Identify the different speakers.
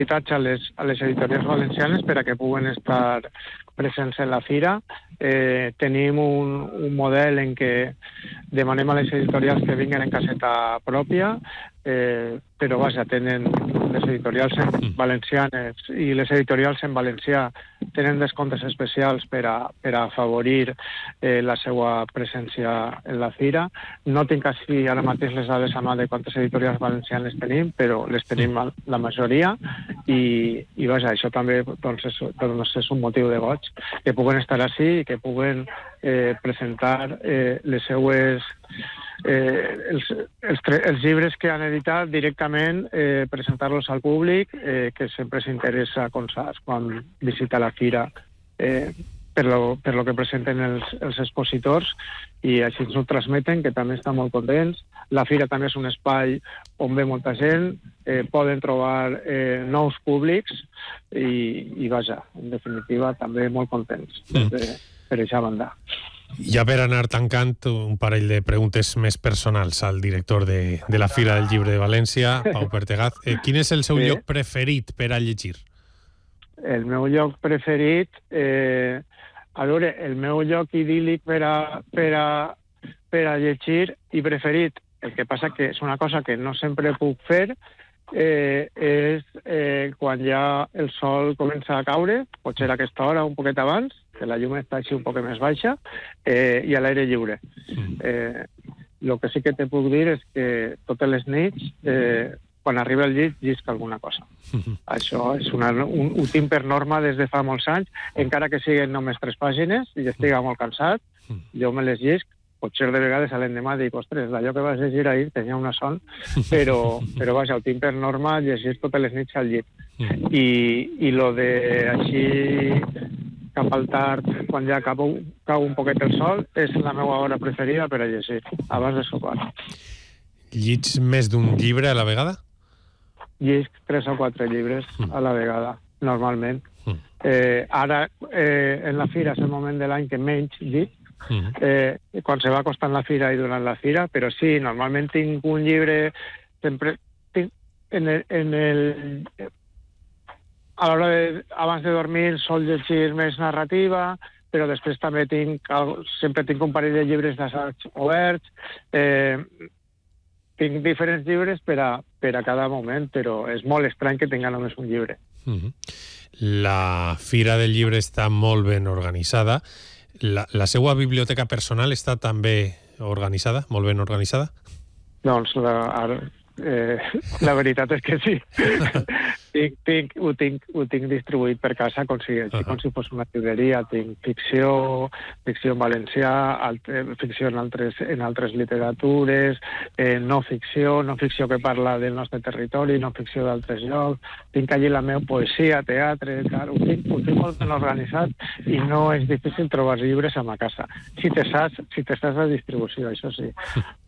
Speaker 1: a les editorials valencianes per a que puguen estar presents en la fira. Tenim un model en què demanem a les editorials que vinguin en caseta pròpia, però vaja, tenen les editorials valencianes i les editorials en valencià tenen descomptes especials per a afavorir la seva presència en la fira. No tinc així ara mateix les dades a mà de quantes editorials valencianes tenim, però les tenim la majoria i vaja, això també doncs, és un motiu de goig que puguen estar així i que puguen presentar les seues els llibres que han editat directament, presentar-los al públic, que sempre s'interessa quan visita la fira per lo que presenten els expositors, i així ens ho transmeten, que també estan molt contents. La fira també és un espai on ve molta gent, poden trobar nous públics i vaja, en definitiva, també molt contents per aquesta banda.
Speaker 2: Ja per anar tancant, un parell de preguntes més personals al director de la Fira del Llibre de València, Pau Pertegaz. Quin és el seu lloc preferit per a llegir?
Speaker 1: El meu lloc preferit... a veure, el meu lloc idíl·lic per a llegir i preferit, el que passa que és una cosa que no sempre puc fer, és quan ja el sol comença a caure, potser a aquesta hora, un poquet abans, que la llum està així un poc més baixa, i a l'aire lliure. El que sí que te puc dir és que totes les nits, quan arriba el llit, llisc alguna cosa. Això és ho tinc per norma des de fa molts anys, encara que siguin només 3 pàgines i estiga molt cansat, jo me les llisc. Potser de vegades a l'endemà dic, ostres, d'allò que vas llegir ahir tenia una son, però vaja, ho tinc per norma llegir totes les nits al llit. I lo de així cap al tard, quan ja cau un poquet el sol, és la meva hora preferida per a llegir, abans de sopar.
Speaker 2: Llits més d'un llibre a la vegada?
Speaker 1: Llisc 3 o 4 llibres a la vegada, normalment. Ara, en la fira, és el moment de l'any que menys llisc, quan se va acostant la fira i durant la fira, però sí, normalment tinc un llibre, sempre tinc a l'hora abans de dormir sol llegir més narrativa, però després també sempre tinc un parell de llibres d'assaig oberts, tinc diferents llibres per a cada moment, però és molt estrany que tinga només un llibre.
Speaker 2: La Fira del Llibre està molt ben organitzada. La seva biblioteca personal està també organitzada, molt ben organitzada?
Speaker 1: Doncs la veritat és que sí. Ho tinc distribuït per casa com si fos una llibreria. Tinc ficció en valencià, ficció en altres literatures, no ficció que parla del nostre territori, no ficció d'altres llocs. Tinc allí la meva poesia, teatre, ho tinc molt ben organitzat i no és difícil trobar llibres a ma casa. Si te saps la distribució, això sí.